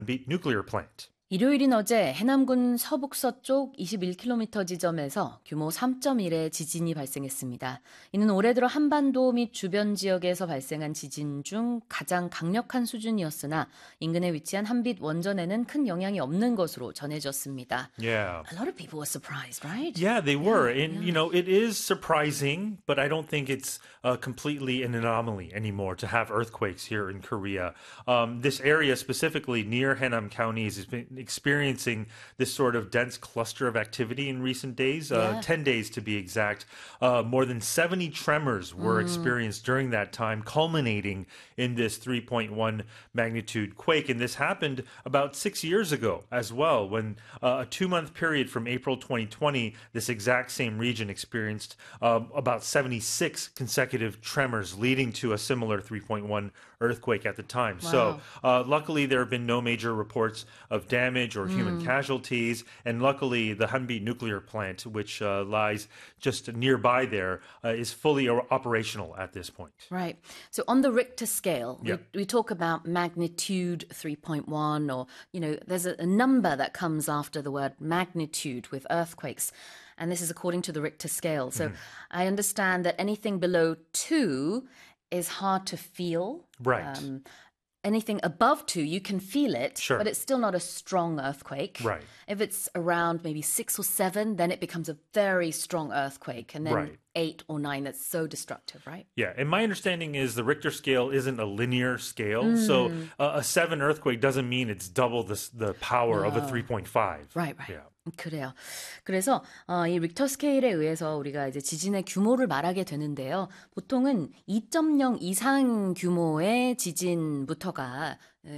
Hanbit nuclear plant. 일요일인 어제 해남군 서북서쪽 21km 지점에서 규모 3.1의 지진이 발생했습니다. 이는 올해 들어 한반도 및 주변 지역에서 발생한 지진 중 가장 강력한 수준이었으나 인근에 위치한 한빛 원전에는 큰 영향이 없는 것으로 전해졌습니다. Yeah. A lot of people were surprised, right? Yeah, they were. And, you know, it is surprising, but I don't think it's completely an anomaly anymore to have earthquakes here in Korea. This area specifically near Haenam County has been experiencing this sort of dense cluster of activity in recent days, 10 days to be exact. More than 70 tremors were experienced during that time, culminating in this 3.1 magnitude quake. And this happened about 6 years ago as well, when a 2-month period from April 2020, this exact same region experienced about 76 consecutive tremors, leading to a similar 3.1 earthquake at the time. Wow. So luckily, there have been no major reports of damage or human casualties. And luckily, the Hanbit nuclear plant, which lies just nearby there, is fully operational at this point. Right. So on the Richter scale, Yeah. we talk about magnitude 3.1 or, there's a number that comes after the word magnitude with earthquakes. And this is according to the Richter scale. So I understand that anything below 2 is hard to feel. Right. Anything above 2, you can feel it, Sure. but it's still not a strong earthquake. Right. If it's around maybe 6 or 7, then it becomes a very strong earthquake. And then Right. 8 or 9, that's so destructive, right? Yeah, and my understanding is the Richter scale isn't a linear scale. So a 7 earthquake doesn't mean it's double the power of a 3.5. Right. Yeah. 그래요. 그래서 이 릭터 스케일에 의해서 우리가 이제 지진의 규모를 말하게 되는데요. 보통은 2.0 이상 규모의 지진부터가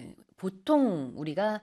보통 우리가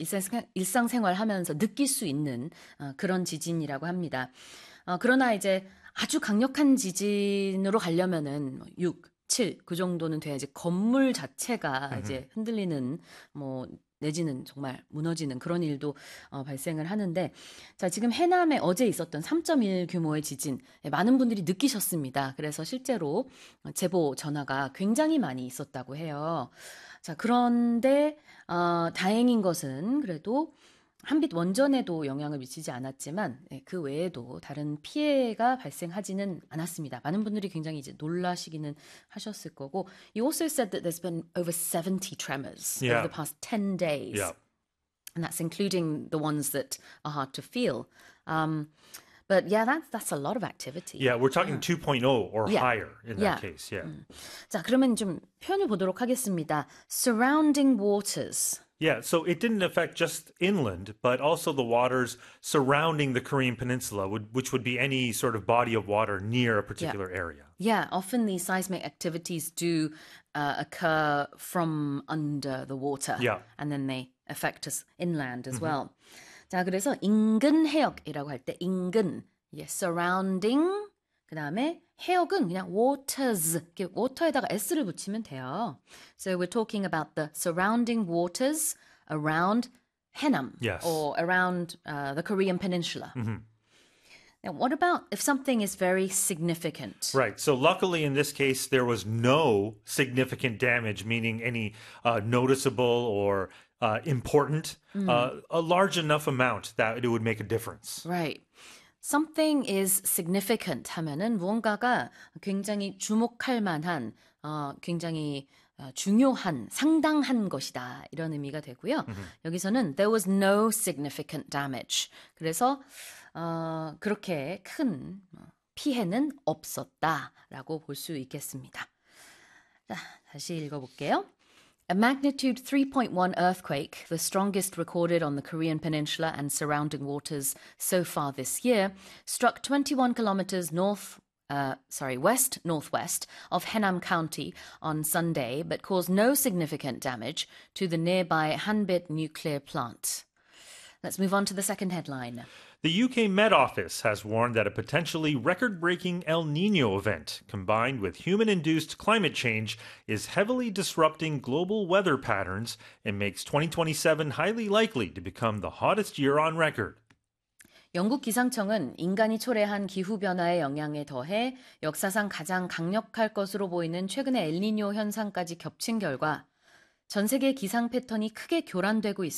일상생활하면서 느낄 수 있는 그런 지진이라고 합니다. 그러나 이제 아주 강력한 지진으로 가려면은 6, 7 그 정도는 돼야지 건물 자체가 이제 흔들리는 내지는 정말 무너지는 그런 일도 발생을 하는데 자 지금 해남에 어제 있었던 3.1 규모의 지진 많은 분들이 느끼셨습니다. 그래서 실제로 제보 전화가 굉장히 많이 있었다고 해요. 자 그런데 다행인 것은 그래도 한빛 원전에도 영향을 미치지 않았지만 그 외에도 다른 피해가 발생하지는 않았습니다. 많은 분들이 굉장히 이제 놀라시기는 하셨을 거고. You also said that there's been over 70 tremors over the past 10 days. Yeah. And that's including the ones that are hard to feel. But yeah, that's a lot of activity. Yeah, we're talking 2.0 or higher in that case. Yeah. 자, 그러면 좀 표현을 보도록 하겠습니다. Surrounding waters. Yeah, so it didn't affect just inland, but also the waters surrounding the Korean peninsula, which would be any sort of body of water near a particular area. Yeah, often these seismic activities do occur from under the water. Yeah. And then they affect us inland as well. 자, 그래서 인근 해역이라고 할 때 인근, surrounding, 그 다음에 해역은 그냥 waters, water에다가 s를 붙이면 돼요. So we're talking about the surrounding waters around Haenam Yes. or around the Korean peninsula. Now, what about if something is very significant? Right. So luckily in this case, there was no significant damage, meaning any noticeable or important, a large enough amount that it would make a difference. Right. Something is significant 하면은 무언가가 굉장히 주목할 만한, 굉장히 중요한, 상당한 것이다. 이런 의미가 되고요. 여기서는 there was no significant damage. 그래서 그렇게 큰 피해는 없었다라고 볼 수 있겠습니다. 자, 다시 읽어볼게요. A magnitude 3.1 earthquake, the strongest recorded on the Korean peninsula and surrounding waters so far this year, struck 21 kilometers west-northwest of Haenam County on Sunday, but caused no significant damage to the nearby Hanbit nuclear plant. Let's move on to the second headline. The UK Met Office has warned that a potentially record-breaking El Nino event, combined with human-induced climate change, is heavily disrupting global weather patterns and makes 2027 highly likely to become the hottest year on record. 영국 기상청은 인간이 초래한 기후변화의 영향에 더해 역사상 가장 강력할 것으로 보이는 최근의 엘니뇨 현상까지 겹친 결과 전 세계 기상 패턴이 크게 교란되고